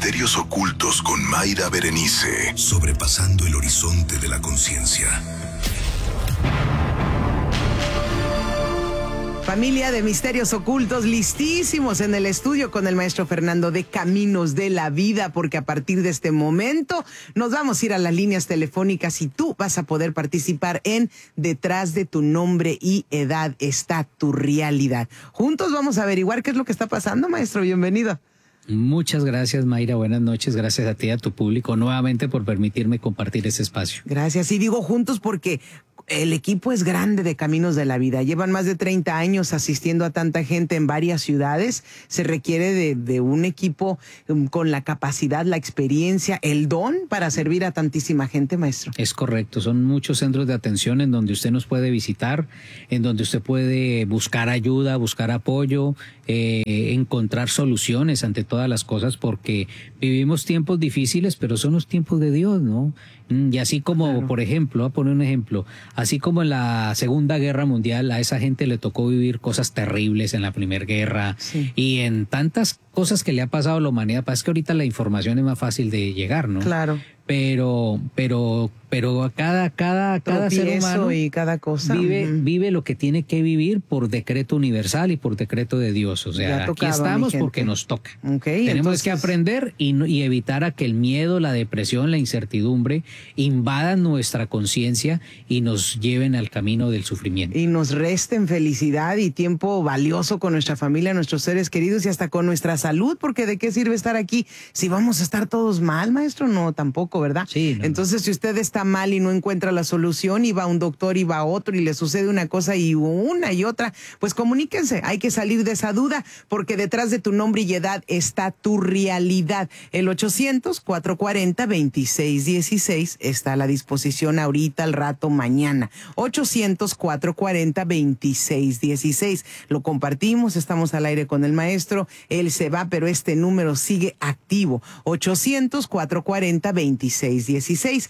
Misterios Ocultos con Mayra Berenice. Sobrepasando el horizonte de la conciencia. Familia de Misterios Ocultos, listísimos en el estudio con el maestro Fernando de Caminos de la Vida, porque a partir de este momento nos vamos a ir a las líneas telefónicas y tú vas a poder participar en Detrás de tu nombre y edad está tu realidad. Juntos vamos a averiguar qué es lo que está pasando, maestro. Bienvenido. Muchas gracias, Mayra. Buenas noches. Gracias a ti y a tu público nuevamente por permitirme compartir este espacio. Gracias. Y digo juntos porque el equipo es grande de Caminos de la Vida. Llevan más de 30 años asistiendo a tanta gente en varias ciudades. Se requiere de un equipo con la capacidad, la experiencia, el don para servir a tantísima gente, maestro. Es correcto. Son muchos centros de atención en donde usted nos puede visitar, en donde usted puede buscar ayuda, buscar apoyo, encontrar soluciones ante todas las cosas, porque vivimos tiempos difíciles, pero son los tiempos de Dios, ¿no? Y así como, claro, por ejemplo, voy a poner un ejemplo, así como en la Segunda Guerra Mundial a esa gente le tocó vivir cosas terribles en la Primera Guerra, sí, y en tantas cosas que le ha pasado a la humanidad. Es que ahorita la información es más fácil de llegar, ¿no? Claro. Pero cada ser humano y cada cosa vive lo que tiene que vivir por decreto universal y por decreto de Dios. O sea, aquí estamos porque nos toca. Tenemos que aprender y evitar a que el miedo, la depresión, la incertidumbre invadan nuestra conciencia y nos lleven al camino del sufrimiento. Y nos resten felicidad y tiempo valioso con nuestra familia, nuestros seres queridos y hasta con nuestra salud, porque ¿de qué sirve estar aquí si vamos a estar todos mal, maestro? No, tampoco, ¿verdad? Sí, no. Entonces, si usted está mal y no encuentra la solución y va a un doctor y va a otro y le sucede una cosa y una y otra, pues comuníquense. Hay que salir de esa duda, porque detrás de tu nombre y edad está tu realidad. El 800-440-2616 está a la disposición ahorita, al rato, mañana. 800-440-2616. Lo compartimos, estamos al aire con el maestro. Él se va, pero este número sigue activo. 800-440-2616.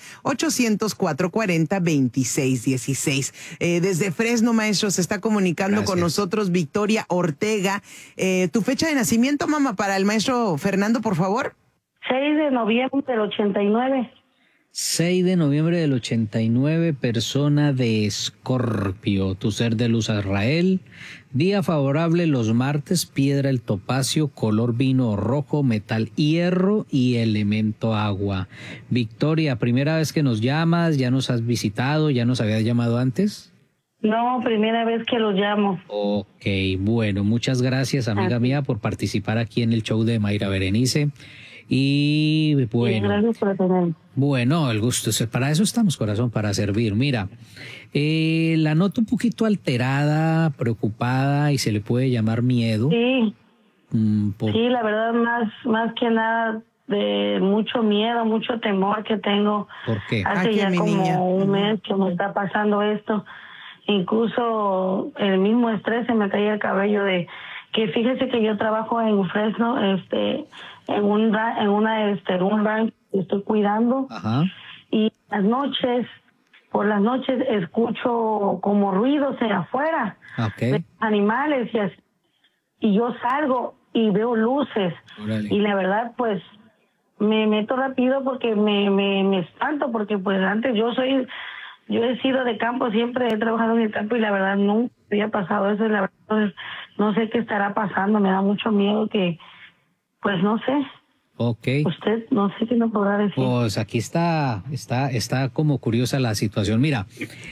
800-440-2616. Desde Fresno, maestro, se está comunicando con nosotros Victoria Ortega. Tu fecha de nacimiento, mamá, para el maestro Fernando, por favor. 6 de noviembre del 89. 6 de noviembre del 89, persona de Escorpio, tu ser de luz Azrael. Día favorable los martes, piedra el topacio, color vino rojo, metal hierro y elemento agua. Victoria, primera vez que nos llamas, ¿ya nos has visitado, ya nos habías llamado antes? No, primera vez que los llamo. Ok, bueno, muchas gracias, amiga mía, por participar aquí en el show de Mayra Berenice. Y bueno, sí, gracias por tenerme. Bueno, el gusto, para eso estamos, corazón, para servir. Mira, la noto un poquito alterada, preocupada y se le puede llamar miedo. Sí, sí, la verdad, más que nada de mucho miedo, mucho temor que tengo. ¿Por qué? Hace ya como un mes que me está pasando esto. Incluso el mismo estrés, se me caía el cabello de que fíjese que yo trabajo en Fresno, en un rancho que estoy cuidando. Ajá. Y por las noches escucho como ruidos afuera, okay, de animales y así. Y yo salgo y veo luces. Órale. Y la verdad, pues, me meto rápido porque me espanto, porque pues antes yo he sido de campo, siempre he trabajado en el campo y la verdad nunca había pasado eso. Y la verdad, pues, no sé qué estará pasando, me da mucho miedo que, pues no sé. Okay. Usted no sé qué me podrá decir. Pues aquí está como curiosa la situación. Mira,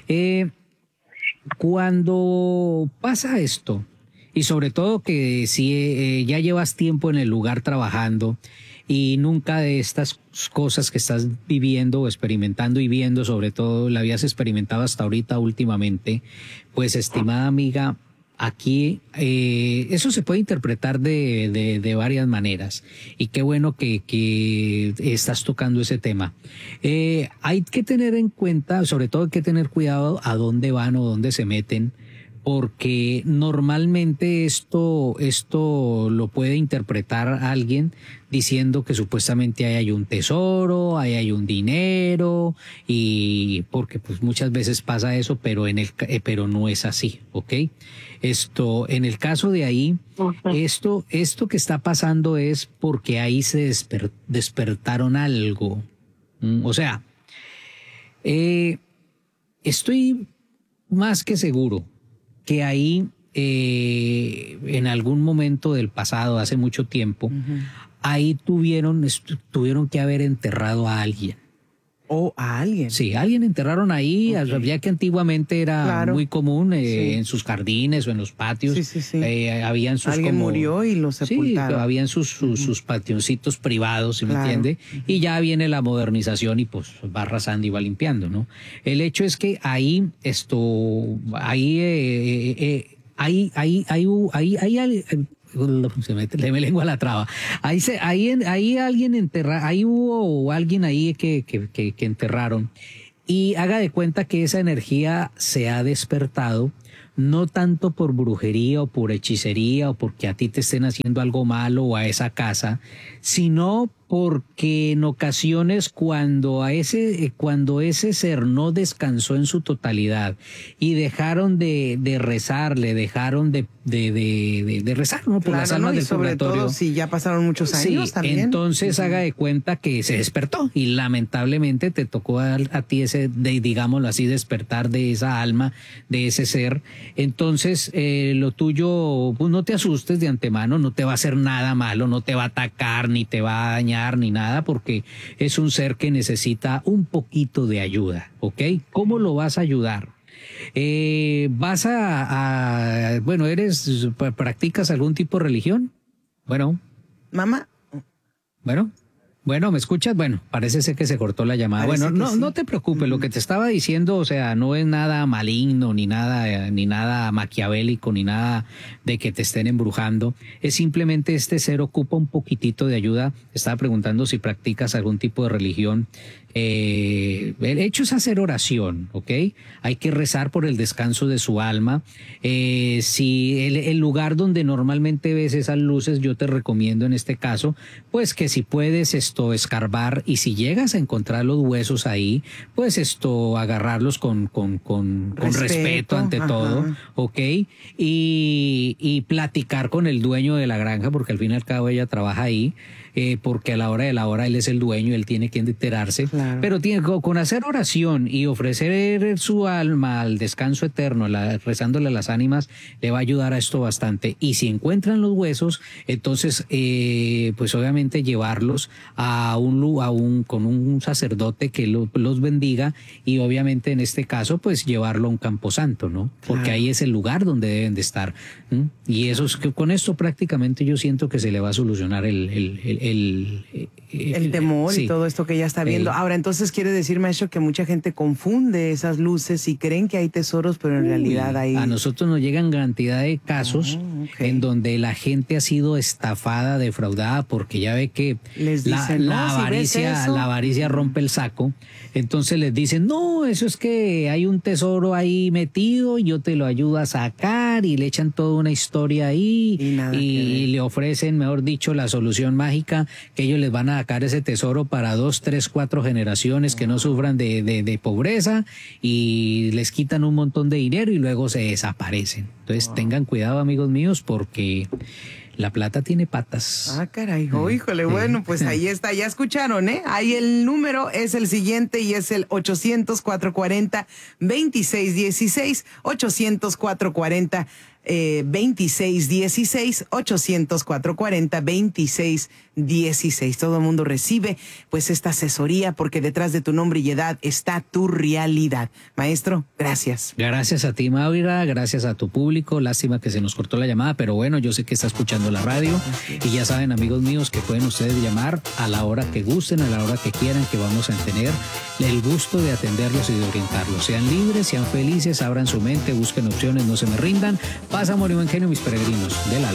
cuando pasa esto, y sobre todo que si ya llevas tiempo en el lugar trabajando y nunca de estas cosas que estás viviendo o experimentando y viendo, sobre todo la habías experimentado hasta ahorita últimamente, pues estimada amiga, aquí eso se puede interpretar de varias maneras y qué bueno que estás tocando ese tema. Hay que tener en cuenta, sobre todo hay que tener cuidado a dónde van o dónde se meten, porque normalmente esto lo puede interpretar alguien diciendo que supuestamente ahí hay un tesoro, ahí hay un dinero, y porque pues muchas veces pasa eso, pero pero no es así, ¿ok? En el caso de ahí, esto que está pasando es porque ahí se despertaron algo. O sea, estoy más que seguro que ahí en algún momento del pasado, hace mucho tiempo, ahí tuvieron que haber enterrado a alguien. ¿O a alguien? Sí, alguien enterraron ahí, ya que antiguamente era muy común en sus jardines o en los patios. Habían sus alguien murió y lo sepultaron. Sí, habían sus pationcitos privados, ¿sí me entiende? Y ya viene la modernización y pues va arrasando y va limpiando, ¿no? El hecho es que ahí se me lengua la traba. Ahí alguien enterra, ahí hubo alguien ahí que enterraron, y haga de cuenta que esa energía se ha despertado, no tanto por brujería o por hechicería o porque a ti te estén haciendo algo malo o a esa casa, sino porque en ocasiones cuando ese ser no descansó en su totalidad y dejaron de rezarle, dejaron de rezar, ¿no? Por las almas del purgatorio. Sobre todo si ya pasaron muchos años también. Entonces haga de cuenta que se despertó y lamentablemente te tocó a ti digámoslo así, despertar de esa alma, de ese ser. Entonces lo tuyo, pues no te asustes de antemano, no te va a hacer nada malo, no te va a atacar, ni te va a dañar, ni nada, porque es un ser que necesita un poquito de ayuda, ¿ok? ¿Cómo lo vas a ayudar? Vas bueno, ¿practicas algún tipo de religión? Bueno. Mamá. Bueno, ¿me escuchas? Bueno, parece ser que se cortó la llamada. Bueno, no te preocupes, lo que te estaba diciendo, o sea, no es nada maligno, ni nada maquiavélico, ni nada de que te estén embrujando. Es simplemente este ser ocupa un poquitito de ayuda. Estaba preguntando si practicas algún tipo de religión. El hecho es hacer oración, ¿ok? Hay que rezar por el descanso de su alma. Si el lugar donde normalmente ves esas luces, yo te recomiendo en este caso, pues que si puedes escarbar, y si llegas a encontrar los huesos ahí, pues agarrarlos con respeto ante todo, ¿ok? Y platicar con el dueño de la granja, porque al fin y al cabo ella trabaja ahí. Porque a la hora de la hora él es el dueño, él tiene que enterarse, pero con hacer oración y ofrecer su alma al descanso eterno, rezándole a las ánimas, le va a ayudar a esto bastante. Y si encuentran los huesos, entonces pues obviamente llevarlos con un sacerdote que los bendiga, y obviamente en este caso pues llevarlo a un camposanto, ¿no? Porque ahí es el lugar donde deben de estar. Y eso es que con esto prácticamente yo siento que se le va a solucionar el temor y todo esto que ella está viendo. Ahora, entonces quiere decir, maestro, que mucha gente confunde esas luces y creen que hay tesoros, pero en realidad hay... A nosotros nos llegan cantidad de casos en donde la gente ha sido estafada, defraudada, porque ya ve que les dicen, la avaricia rompe el saco. Entonces les dicen, no, eso es que hay un tesoro ahí metido y yo te lo ayudo a sacar, y le echan toda una historia ahí y le ofrecen, mejor dicho, la solución mágica, que ellos les van a sacar ese tesoro para 2, 3, 4 generaciones que no sufran de pobreza, y les quitan un montón de dinero y luego se desaparecen. Entonces tengan cuidado, amigos míos, porque la plata tiene patas. Ah, caray, híjole, bueno, pues ahí está, ya escucharon, ¿eh? Ahí el número es el siguiente y es el 800-440-2616, 800-440-2616, 800-440-2616. Todo el mundo recibe pues esta asesoría, porque detrás de tu nombre y edad está tu realidad. Maestro, gracias. Gracias a ti, Maura, gracias a tu público. Lástima que se nos cortó la llamada, pero bueno, yo sé que está escuchando la radio, y ya saben, amigos míos, que pueden ustedes llamar a la hora que gusten, a la hora que quieran, que vamos a tener el gusto de atenderlos y de orientarlos. Sean libres, sean felices, abran su mente, busquen opciones, no se me rindan. Paz, amor y buen genio, mis peregrinos del alma.